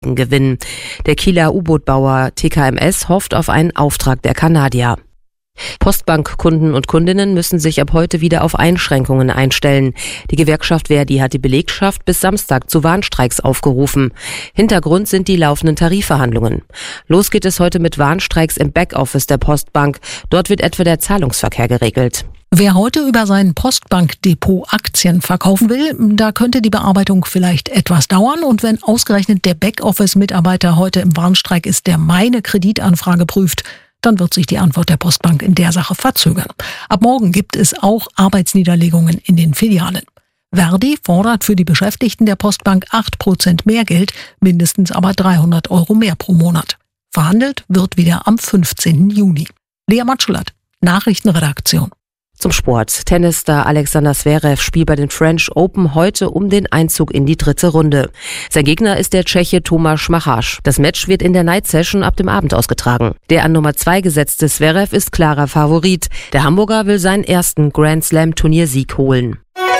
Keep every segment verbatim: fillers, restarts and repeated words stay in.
gewinnen. Der Kieler U-Boot-Bauer T K M S hofft auf einen Auftrag der Kanadier. Postbankkunden und Kundinnen müssen sich ab heute wieder auf Einschränkungen einstellen. Die Gewerkschaft Verdi hat die Belegschaft bis Samstag zu Warnstreiks aufgerufen. Hintergrund sind die laufenden Tarifverhandlungen. Los geht es heute mit Warnstreiks im Backoffice der Postbank. Dort wird etwa der Zahlungsverkehr geregelt. Wer heute über sein Postbankdepot Aktien verkaufen will, da könnte die Bearbeitung vielleicht etwas dauern. Und wenn ausgerechnet der Backoffice-Mitarbeiter heute im Warnstreik ist, der meine Kreditanfrage prüft, dann wird sich die Antwort der Postbank in der Sache verzögern. Ab morgen gibt es auch Arbeitsniederlegungen in den Filialen. Verdi fordert für die Beschäftigten der Postbank acht Prozent mehr Geld, mindestens aber dreihundert Euro mehr pro Monat. Verhandelt wird wieder am fünfzehnten Juni. Lea Matschullat, Nachrichtenredaktion. Zum Sport. Tennisstar Alexander Zverev spielt bei den French Open heute um den Einzug in die dritte Runde. Sein Gegner ist der Tscheche Tomáš Machač. Das Match wird in der Night Session ab dem Abend ausgetragen. Der an Nummer zwei gesetzte Zverev ist klarer Favorit. Der Hamburger will seinen ersten Grand Slam Turniersieg holen.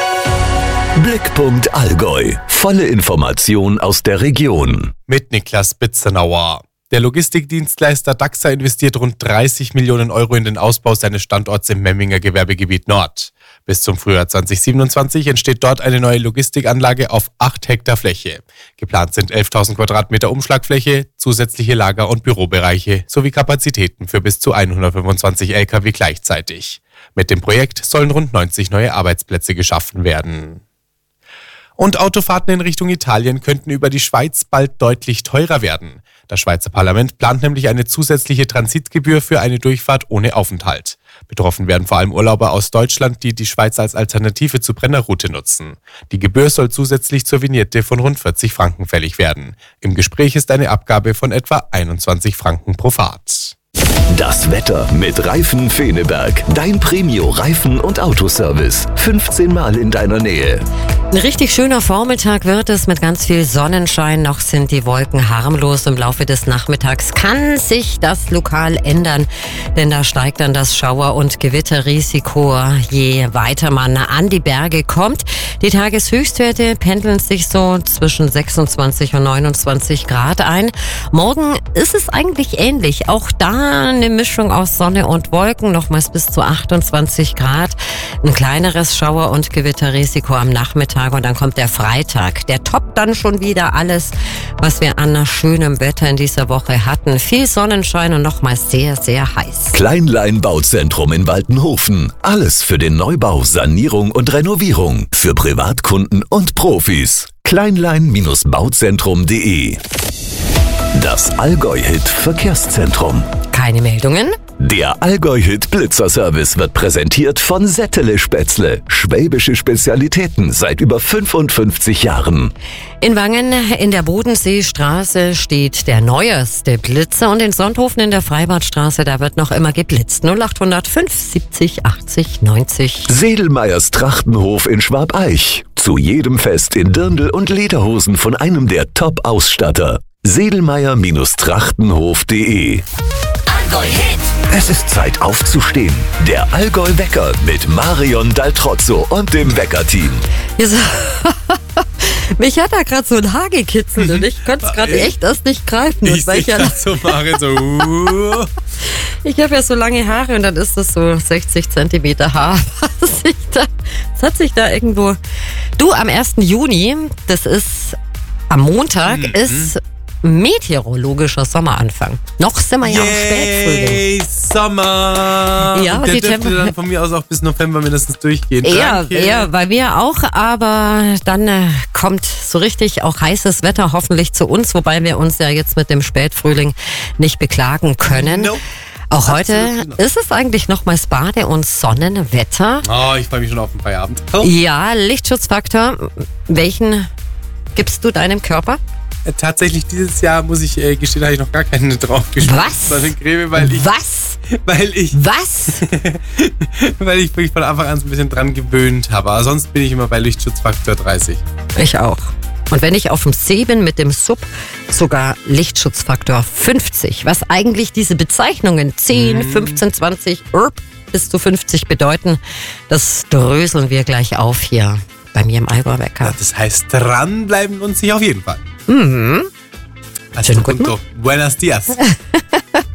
Blickpunkt Allgäu. Volle Information aus der Region. Mit Niklas Bitzenauer. Der Logistikdienstleister Daxa investiert rund dreißig Millionen Euro in den Ausbau seines Standorts im Memminger Gewerbegebiet Nord. Bis zum Frühjahr zwanzig siebenundzwanzig entsteht dort eine neue Logistikanlage auf acht Hektar Fläche. Geplant sind elftausend Quadratmeter Umschlagfläche, zusätzliche Lager- und Bürobereiche sowie Kapazitäten für bis zu hundertfünfundzwanzig L K W gleichzeitig. Mit dem Projekt sollen rund neunzig neue Arbeitsplätze geschaffen werden. Und Autofahrten in Richtung Italien könnten über die Schweiz bald deutlich teurer werden. Das Schweizer Parlament plant nämlich eine zusätzliche Transitgebühr für eine Durchfahrt ohne Aufenthalt. Betroffen werden vor allem Urlauber aus Deutschland, die die Schweiz als Alternative zur Brennerroute nutzen. Die Gebühr soll zusätzlich zur Vignette von rund vierzig Franken fällig werden. Im Gespräch ist eine Abgabe von etwa einundzwanzig Franken pro Fahrt. Das Wetter mit Reifen Feneberg. Dein Premio-Reifen- und Autoservice. fünfzehn Mal in deiner Nähe. Ein richtig schöner Vormittag wird es mit ganz viel Sonnenschein. Noch sind die Wolken harmlos. Im Laufe des Nachmittags kann sich das lokal ändern, denn da steigt dann das Schauer- und Gewitterrisiko, je weiter man an die Berge kommt. Die Tageshöchstwerte pendeln sich so zwischen sechsundzwanzig und neunundzwanzig Grad ein. Morgen ist es eigentlich ähnlich. Auch da eine Mischung aus Sonne und Wolken, nochmals bis zu achtundzwanzig Grad. Ein kleineres Schauer- und Gewitterrisiko am Nachmittag und dann kommt der Freitag. Der toppt dann schon wieder alles, was wir an schönem Wetter in dieser Woche hatten. Viel Sonnenschein und nochmals sehr, sehr heiß. Kleinlein Bauzentrum in Waltenhofen. Alles für den Neubau, Sanierung und Renovierung. Für Privatkunden und Profis. kleinlein Bauzentrum punkt de. Das Allgäu-Hit Verkehrszentrum. Keine Meldungen? Der Allgäu-Hit Blitzerservice wird präsentiert von Settele Spätzle. Schwäbische Spezialitäten seit über fünfundfünfzig Jahren. In Wangen in der Bodenseestraße steht der neueste Blitzer und in Sonthofen in der Freibadstraße, da wird noch immer geblitzt. null acht null null fünf siebzig achtzig neunzig. Sedelmeyers Trachtenhof in Schwabeich. Zu jedem Fest in Dirndl und Lederhosen von einem der Top-Ausstatter. Sedelmeier Trachtenhof punkt de. Allgäu-Hit. Es ist Zeit aufzustehen. Der Allgäu-Wecker mit Marion Daltrozzo und dem Wecker-Team. Mich hat da gerade so ein Haar gekitzelt und ich konnte es gerade echt erst nicht greifen. Ich sehe ja so Marion so... Uh. Ich habe ja so lange Haare und dann ist das so sechzig Zentimeter Haar. Was sich da, das hat sich da irgendwo... Du, am ersten Juni, das ist am Montag, mhm. ist... meteorologischer Sommeranfang. Noch sind wir ja am Spätfrühling. Yay, Sommer! Ja, und der die dürfte Temper- dann von mir aus auch bis November mindestens durchgehen. Ja, Danke. ja, bei mir auch, aber dann äh, kommt so richtig auch heißes Wetter hoffentlich zu uns, wobei wir uns ja jetzt mit dem Spätfrühling nicht beklagen können. Nope. Auch heute Absolut genau. ist es eigentlich nochmals Bade- und Sonnenwetter. Oh, ich freue mich schon auf den Feierabend. Oh. Ja, Lichtschutzfaktor. Welchen gibst du deinem Körper? Tatsächlich dieses Jahr, muss ich äh, gestehen, habe ich noch gar keine drauf geschmissen. Was? Sonnencreme, weil ich... Was? Weil ich... Was? weil ich mich von Anfang an so ein bisschen dran gewöhnt habe. Aber sonst bin ich immer bei Lichtschutzfaktor dreißig. Ich auch. Und wenn ich auf dem See bin mit dem Sub, sogar Lichtschutzfaktor fünfzig. Was eigentlich diese Bezeichnungen zehn, fünfzehn, zwanzig, bis zu fünfzig bedeuten, das dröseln wir gleich auf hier bei mir im Allgäu-Wecker. Das heißt, dranbleiben und sich auf jeden Fall. Mhm. Hasta pronto. Buenos días.